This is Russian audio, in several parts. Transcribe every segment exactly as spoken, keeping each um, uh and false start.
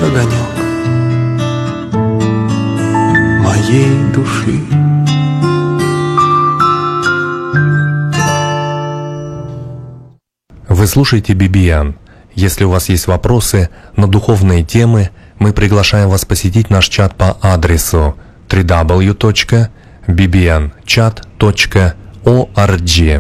огонек моей души. Вы слушаете би би эн. Если у вас есть вопросы на духовные темы, мы приглашаем вас посетить наш чат по адресу дабл ю дабл ю дабл ю точка би би эн чат точка орг.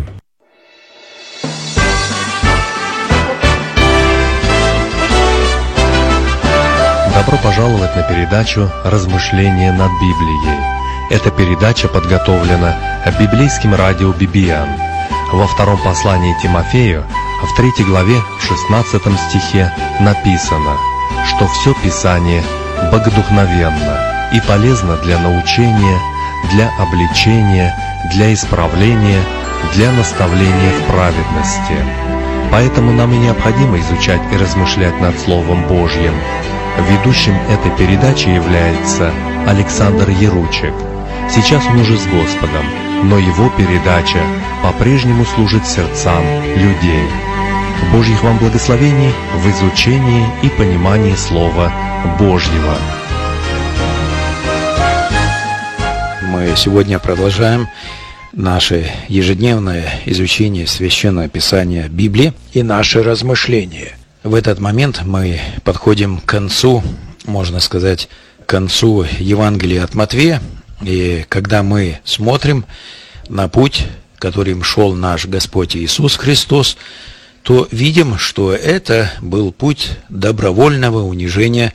Добро пожаловать на передачу «Размышления над Библией». Эта передача подготовлена библейским радио би би эн. Во втором послании Тимофею, в третьей главе, в шестнадцатом стихе написано, что все Писание богодухновенно и полезно для научения, для обличения, для исправления, для наставления в праведности. Поэтому нам и необходимо изучать и размышлять над Словом Божьим. Ведущим этой передачи является Александр Яручек. Сейчас он уже с Господом, но его передача по-прежнему служит сердцам людей. Божьих вам благословений в изучении и понимании Слова Божьего. Мы сегодня продолжаем наше ежедневное изучение Священного Писания Библии и наши размышления. В этот момент мы подходим к концу, можно сказать, к концу Евангелия от Матфея. И когда мы смотрим на путь, которым шел наш Господь Иисус Христос, то видим, что это был путь добровольного унижения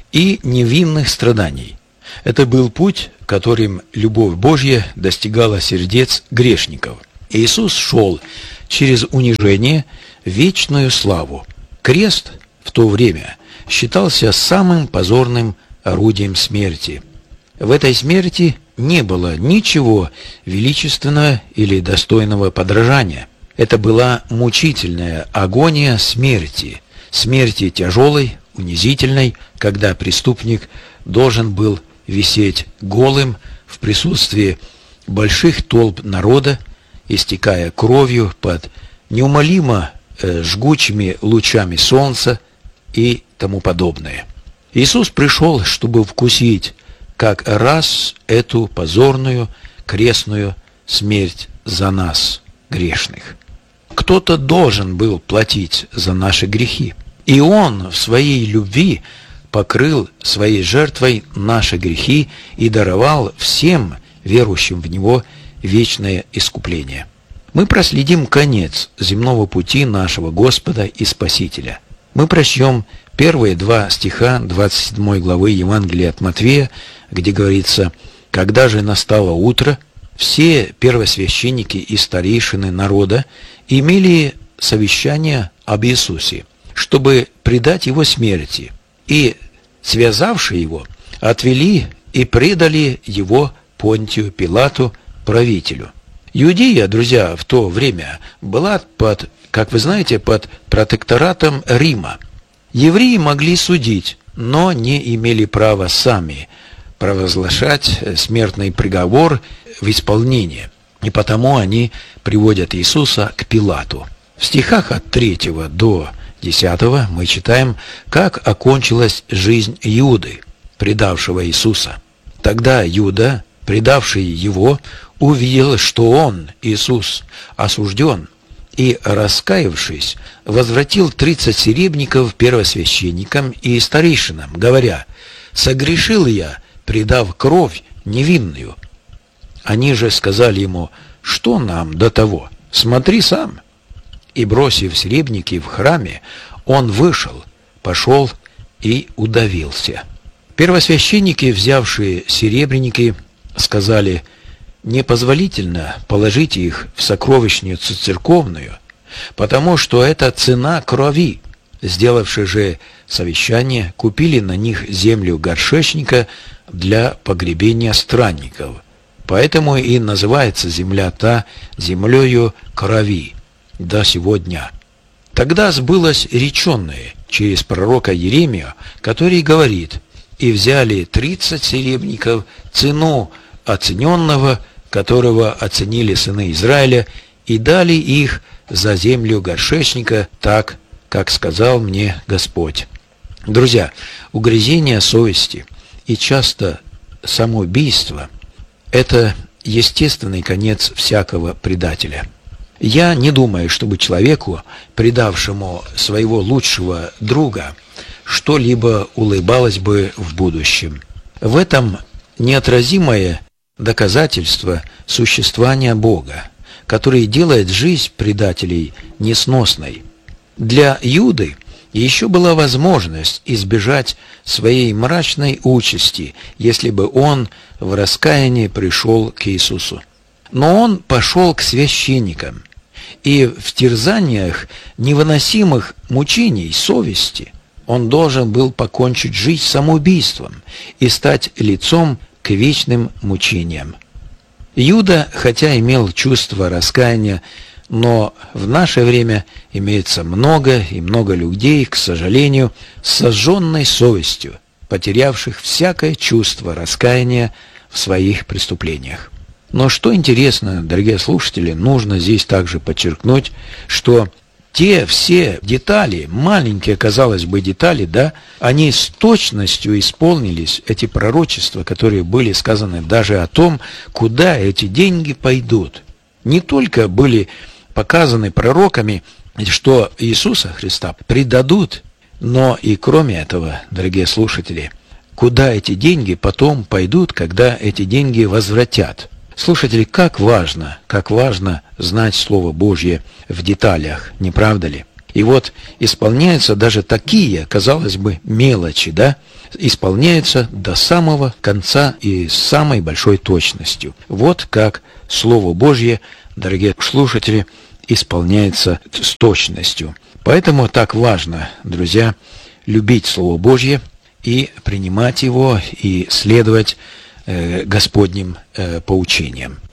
и невинных страданий. Это был путь, которым любовь Божья достигала сердец грешников. Иисус шел через унижение в вечную славу. Крест в то время считался самым позорным орудием смерти. В этой смерти не было ничего величественного или достойного подражания. Это была мучительная агония смерти, смерти тяжелой, унизительной, когда преступник должен был висеть голым в присутствии больших толп народа, истекая кровью под неумолимо э, жгучими лучами солнца и тому подобное. Иисус пришел, чтобы вкусить как раз эту позорную крестную смерть за нас, грешных. Кто-то должен был платить за наши грехи, и Он в своей любви покрыл своей жертвой наши грехи и даровал всем верующим в Него вечное искупление. Мы проследим конец земного пути нашего Господа и Спасителя. Мы прочтем первые два стиха двадцать седьмой главы Евангелия от Матфея, где говорится: «Когда же настало утро, все первосвященники и старейшины народа имели совещание об Иисусе, чтобы предать Его смерти, и, связавшие Его, отвели и предали Его Понтию Пилату, правителю». Иудея, друзья, в то время была под, как вы знаете, под протекторатом Рима. Евреи могли судить, но не имели права сами провозглашать смертный приговор в исполнение. И потому они приводят Иисуса к Пилату. В стихах от третьего до десятого мы читаем, как окончилась жизнь Иуды, предавшего Иисуса. Тогда Иуда, предавший его, увидел, что он, Иисус, осужден, и, раскаявшись, возвратил тридцать серебряников первосвященникам и старейшинам, говоря: «Согрешил я, предав кровь невинную». Они же сказали ему: «Что нам до того? Смотри сам». И, бросив серебряники в храме, он вышел, пошел и удавился. Первосвященники, взявшие серебряники, сказали: «Непозволительно положить их в сокровищницу церковную, потому что это цена крови». Сделавши же совещание, купили на них землю горшечника для погребения странников. Поэтому и называется земля та землею крови до сего дня. Тогда сбылось реченное через пророка Иеремию, который говорит: «И взяли тридцать серебряников, цену оцененного, которого оценили сыны Израиля, и дали их за землю горшечника, так, как сказал мне Господь». Друзья, угрызение совести и часто самоубийство – это естественный конец всякого предателя. Я не думаю, чтобы человеку, предавшему своего лучшего друга, что-либо улыбалось бы в будущем. В этом неотразимое доказательство существования Бога, который делает жизнь предателей несносной. Для Иуды еще была возможность избежать своей мрачной участи, если бы он в раскаянии пришел к Иисусу. Но он пошел к священникам, и в терзаниях невыносимых мучений совести он должен был покончить жизнь самоубийством и стать лицом к вечным мучениям. Иуда, хотя имел чувство раскаяния, но в наше время имеется много и много людей, к сожалению, с сожженной совестью, потерявших всякое чувство раскаяния в своих преступлениях. Но что интересно, дорогие слушатели, нужно здесь также подчеркнуть, что те все детали, маленькие, казалось бы, детали, да, они с точностью исполнились, эти пророчества, которые были сказаны даже о том, куда эти деньги пойдут. Не только были показаны пророками, что Иисуса Христа предадут, но и кроме этого, дорогие слушатели, куда эти деньги потом пойдут, когда эти деньги возвратят. Слушатели, как важно, как важно знать Слово Божье в деталях, не правда ли? И вот исполняются даже такие, казалось бы, мелочи, да, исполняются до самого конца и с самой большой точностью. Вот как Слово Божье, дорогие слушатели, исполняется с точностью. Поэтому так важно, друзья, любить Слово Божье и принимать его, и следовать Господним поучениям.